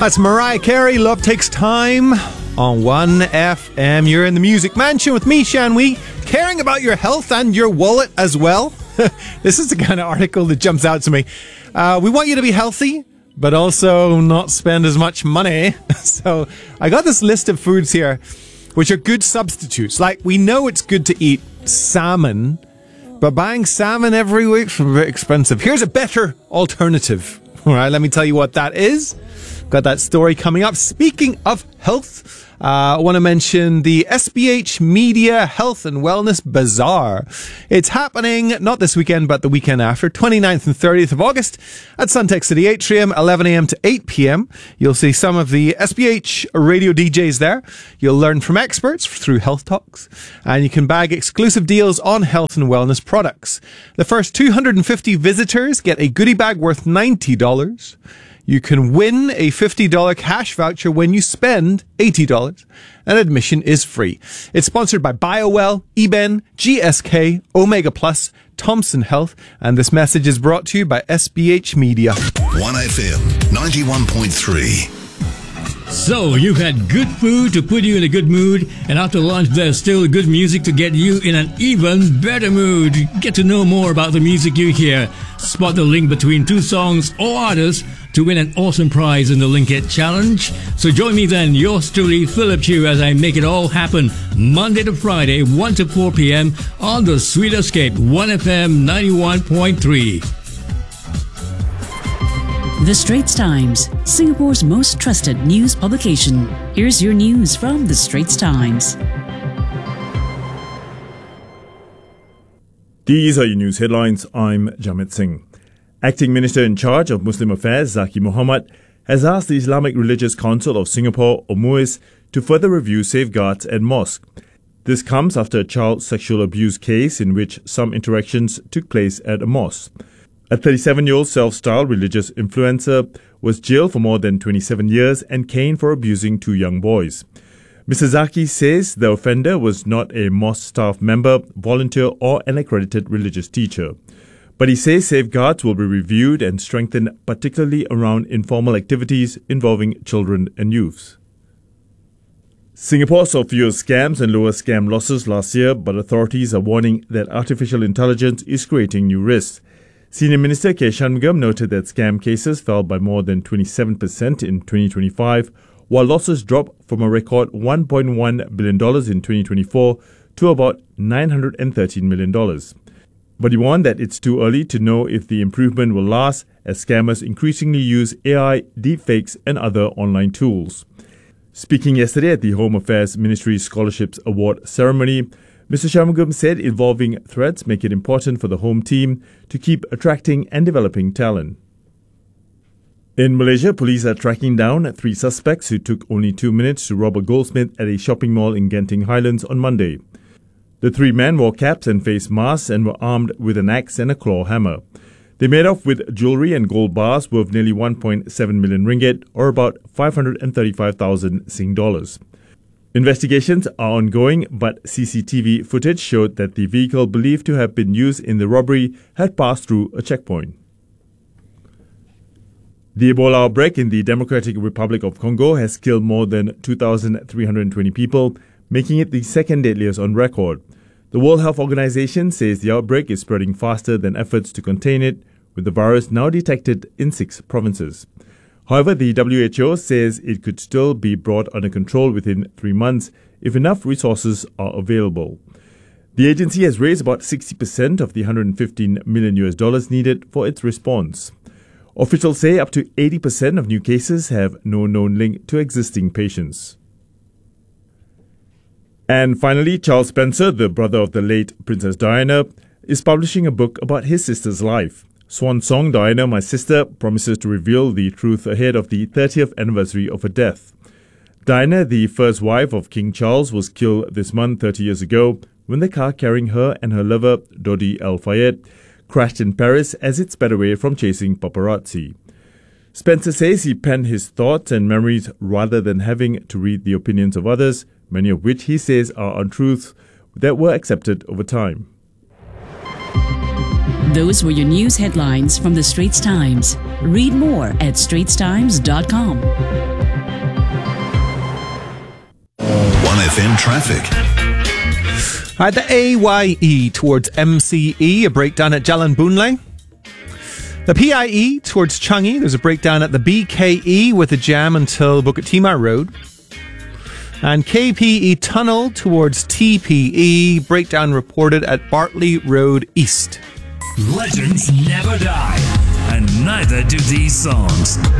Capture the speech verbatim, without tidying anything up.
That's Mariah Carey, Love Takes Time on one F M. You're in the Music Mansion with me, Shan Wee, caring about your health and your wallet as well. This is the kind of article that jumps out to me. Uh, we want you to be healthy, but also not spend as much money. So I got this list of foods here, which are good substitutes. Like, we know it's good to eat salmon, but buying salmon every week is very expensive. Here's a better alternative. All right, let me tell you what that is. Got that story coming up. Speaking of health, uh, I want to mention the S B H Media Health and Wellness Bazaar. It's happening not this weekend, but the weekend after, twenty-ninth and thirtieth of August at Suntec City Atrium, eleven a.m. to eight p.m. You'll see some of the S B H radio D Js there. You'll learn from experts through health talks, and you can bag exclusive deals on health and wellness products. The first two hundred fifty visitors get a goodie bag worth ninety dollars. You can win a fifty dollars cash voucher when you spend eighty dollars, and admission is free. It's sponsored by BioWell, eBen, G S K, Omega Plus, Thompson Health, and this message is brought to you by S B H Media. one F M ninety-one point three. So, you've had good food to put you in a good mood, and after lunch there's still good music to get you in an even better mood. Get to know more about the music you hear. Spot the link between two songs or artists to win an awesome prize in the Link It Challenge. So join me then, yours truly, Philip Chew, as I make it all happen Monday to Friday, one to four p.m. on the Sweet Escape, one F M ninety-one point three. The Straits Times, Singapore's most trusted news publication. Here's your news from The Straits Times. These are your news headlines. I'm Jamit Singh. Acting Minister in charge of Muslim Affairs, Zaki Mohamad, has asked the Islamic Religious Council of Singapore, or MUIS, to further review safeguards at mosque. This comes after a child sexual abuse case in which some interactions took place at a mosque. A thirty-seven-year-old self-styled religious influencer was jailed for more than twenty-seven years and caned for abusing two young boys. Mister Zaki says the offender was not a mosque staff member, volunteer or an accredited religious teacher. But he says safeguards will be reviewed and strengthened, particularly around informal activities involving children and youths. Singapore saw fewer scams and lower scam losses last year, but authorities are warning that artificial intelligence is creating new risks. Senior Minister K. Shanmugam noted that scam cases fell by more than twenty-seven percent in twenty twenty-five, while losses dropped from a record one point one billion dollars in twenty twenty-four to about nine hundred thirteen million dollars. But he warned that it's too early to know if the improvement will last, as scammers increasingly use A I, deepfakes and other online tools. Speaking yesterday at the Home Affairs Ministry Scholarships Award ceremony, Mister Shanmugam said evolving threats make it important for the home team to keep attracting and developing talent. In Malaysia, police are tracking down three suspects who took only two minutes to rob a goldsmith at a shopping mall in Genting Highlands on Monday. The three men wore caps and face masks and were armed with an axe and a claw hammer. They made off with jewellery and gold bars worth nearly one point seven million ringgit, or about five hundred thirty-five thousand Sing dollars. Investigations are ongoing, but C C T V footage showed that the vehicle believed to have been used in the robbery had passed through a checkpoint. The Ebola outbreak in the Democratic Republic of Congo has killed more than two thousand three hundred twenty people, making it the second deadliest on record. The World Health Organization says the outbreak is spreading faster than efforts to contain it, with the virus now detected in six provinces. However, the W H O says it could still be brought under control within three months if enough resources are available. The agency has raised about sixty percent of the one hundred fifteen million U S dollars needed for its response. Officials say up to eighty percent of new cases have no known link to existing patients. And finally, Charles Spencer, the brother of the late Princess Diana, is publishing a book about his sister's life. Swan Song, Diana, My Sister, promises to reveal the truth ahead of the thirtieth anniversary of her death. Diana, the first wife of King Charles, was killed this month thirty years ago when the car carrying her and her lover, Dodi Al-Fayed, crashed in Paris as it sped away from chasing paparazzi. Spencer says he penned his thoughts and memories rather than having to read the opinions of others, many of which he says are untruths that were accepted over time. Those were your news headlines from The Straits Times. Read more at straits times dot com. F M traffic. At the A Y E towards M C E, a breakdown at Jalan Boon Lay. The P I E towards Changi, there's a breakdown at the B K E with a jam until Bukit Timah Road. And K P E Tunnel towards T P E, breakdown reported at Bartley Road East. Legends never die, and neither do these songs.